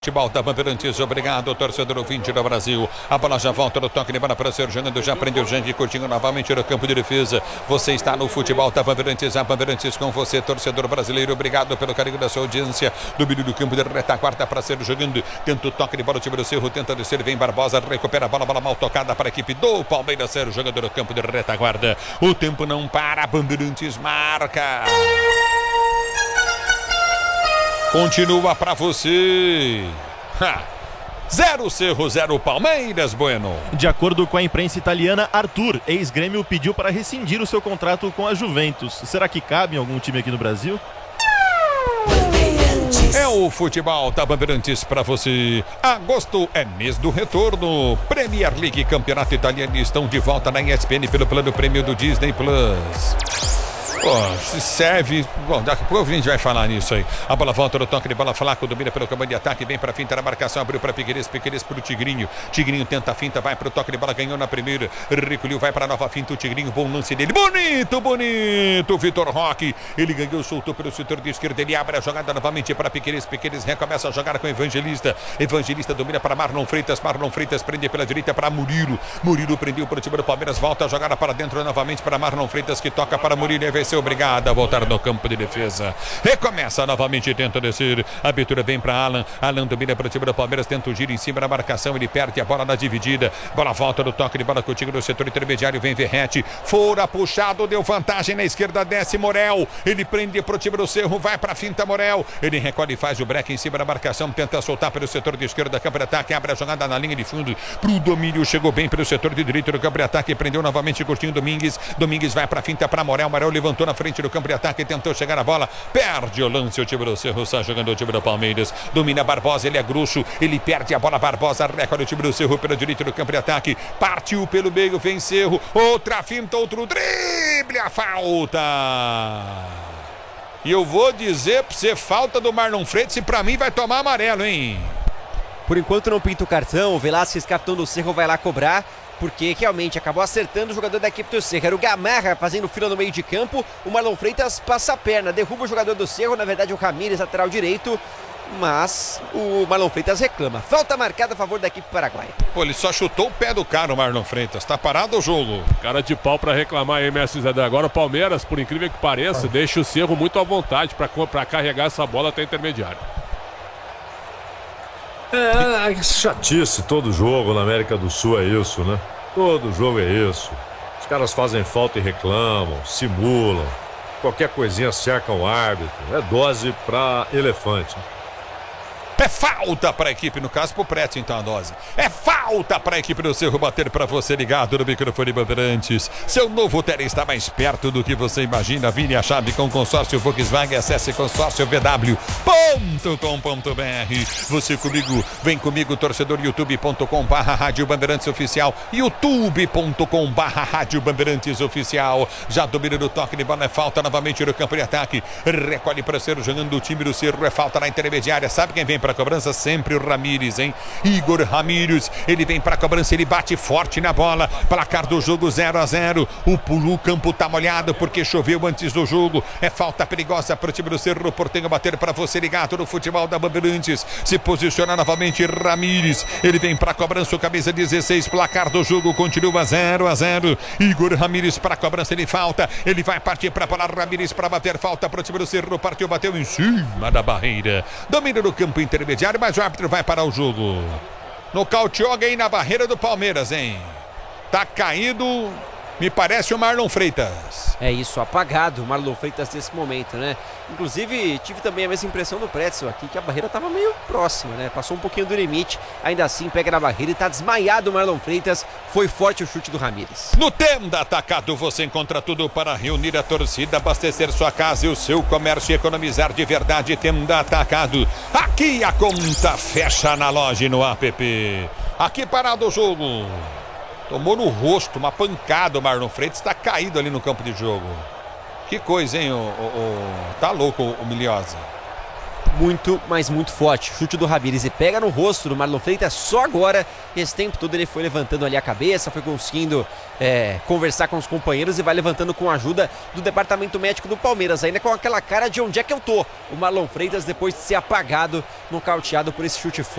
futebol da Bandeirantes. Obrigado, torcedor ouvinte do Brasil. A bola já volta no toque de bola para ser jogando. Já prendeu o Jangue Coutinho novamente no campo de defesa. Você está no futebol da Bandeirantes. A Bandeirantes com você, torcedor brasileiro. Obrigado pelo carinho da sua audiência. Do meio do campo de retaguarda para ser jogando. Tenta o toque de bola, o time do Cerro tenta descer. Vem Barbosa, recupera a bola mal tocada para a equipe do Palmeiras ser jogador no campo de retaguarda. O tempo não para. Bandeirantes marca. Continua para você. 0 Cerro, 0 Palmeiras, Bueno. De acordo com a imprensa italiana, Arthur, ex-Grêmio, pediu para rescindir o seu contrato com a Juventus. Será que cabe em algum time aqui no Brasil? É o futebol da Bandeirantes para você. Agosto é mês do retorno. Premier League, Campeonato Italiano estão de volta na ESPN pelo plano prêmio do Disney Plus. Se serve. Bom, daqui a pouco a gente vai falar nisso aí. A bola volta no toque de bola. Flaco domina pelo comando de ataque. Vem pra finta na marcação. Abriu pra Piqueires. Piqueires pro Tigrinho. Tigrinho tenta a finta. Vai pro toque de bola. Ganhou na primeira. Recolheu. Vai pra nova finta. O Tigrinho. Bom lance dele. Bonito. Vitor Roque. Ele ganhou. Soltou pelo setor de esquerda. Ele abre a jogada novamente para Piqueires. Piqueires recomeça a jogar com o Evangelista. Evangelista domina para Marlon Freitas. Marlon Freitas prende pela direita para Murilo. Murilo prendeu para o time do Palmeiras. Volta a jogada para dentro novamente para Marlon Freitas, que toca para Murilo. Ser obrigado a voltar no campo de defesa. Recomeça novamente, tenta descer. A abertura vem para Alan. Alan domina para o time do Palmeiras, tenta o giro em cima da marcação. Ele perde a bola na dividida. Bola volta no toque de bola com o time do setor intermediário. Vem Verrete. Fora puxado, deu vantagem na esquerda. Desce Morel. Ele prende para o time do Cerro. Vai para a finta Morel. Ele recolhe e faz o break em cima da marcação. Tenta soltar pelo setor de esquerda. Campo de ataque. Abre a jogada na linha de fundo para o domínio. Chegou bem pelo setor de direito do campo de ataque. Prendeu novamente Coutinho Domingues. Domingues vai para a finta para Morel. Morel levantou na frente do campo de ataque, tentou chegar na bola, perde o lance, o time do Cerro está jogando o time do Palmeiras, domina Barbosa, ele é grosso, ele perde a bola, Barbosa recolhe o time do Cerro pelo direito do campo de ataque, partiu pelo meio, vem Cerro, outra finta, outro drible, a falta. E eu vou dizer pra você, falta do Marlon Freitas e pra mim vai tomar amarelo, hein? Por enquanto não pinta o cartão, o Velasquez, capitão do Cerro, vai lá cobrar, porque realmente acabou acertando o jogador da equipe do Cerro. Era o Gamarra fazendo fila no meio de campo. O Marlon Freitas passa a perna, derruba o jogador do Cerro, na verdade o Ramírez, lateral direito. Mas o Marlon Freitas reclama. Falta marcada a favor da equipe paraguaia. Pô, ele só chutou o pé do cara, o Marlon Freitas. Tá parado o jogo. Cara de pau pra reclamar aí, Mestre Zé. Agora o Palmeiras, por incrível que pareça, deixa o Cerro muito à vontade pra carregar essa bola até intermediário. É chatice, todo jogo na América do Sul é isso, né? Todo jogo é isso. Os caras fazem falta e reclamam, simulam. Qualquer coisinha cercam o árbitro. É dose pra elefante. É falta para a equipe, no caso pro Preto, então a dose. É falta para a equipe do Cerro bater para você ligado no microfone Bandeirantes. Seu novo Tele está mais perto do que você imagina. Vire a chave com consórcio Volkswagen. Acesse consórciovw.com.br. Você comigo, vem comigo, torcedor, youtube.com/Rádio Bandeirantes Oficial, youtube.com/Rádio Bandeirantes Oficial. Já domina do toque de bola, é falta novamente no campo de ataque. Recolhe para ser jogando o time do Cerro, é falta na intermediária. Sabe quem vem para a cobrança? Sempre o Ramírez, hein? Igor Ramírez, ele vem para a cobrança, ele bate forte na bola. Placar do jogo 0-0. O campo tá molhado porque choveu antes do jogo. É falta perigosa para o time do Cerro Porteño bater para você ligado no futebol da Bandeirantes. Se posiciona novamente Ramírez. Ele vem para a cobrança, o camisa 16. Placar do jogo continua 0-0. Igor Ramírez para a cobrança, ele falta. Ele vai partir para a bola, Ramírez para bater falta para o time do Cerro. Partiu, bateu em cima da barreira. Domina no campo intermediário, mas o árbitro vai parar o jogo. Nocauteou alguém na barreira do Palmeiras, hein? Tá caído, me parece o Marlon Freitas. É isso, apagado o Marlon Freitas nesse momento, né? Inclusive, tive também a mesma impressão do Pretzel aqui, que a barreira estava meio próxima, né? Passou um pouquinho do limite, ainda assim pega na barreira e tá desmaiado o Marlon Freitas. Foi forte o chute do Ramírez. No Tenda Atacado você encontra tudo para reunir a torcida, abastecer sua casa e o seu comércio e economizar de verdade. Tenda Atacado. Aqui a conta fecha na loja e no app. Aqui parado o jogo. Tomou no rosto, uma pancada o Marlon Freitas, está caído ali no campo de jogo. Que coisa, hein? Tá louco o Milhosa. Muito, mas muito forte. Chute do Ramírez e pega no rosto do Marlon Freitas só agora. Esse tempo todo ele foi levantando ali a cabeça, foi conseguindo conversar com os companheiros e vai levantando com a ajuda do departamento médico do Palmeiras, ainda com aquela cara de onde é que eu tô. O Marlon Freitas, depois de ser apagado, nocauteado por esse chute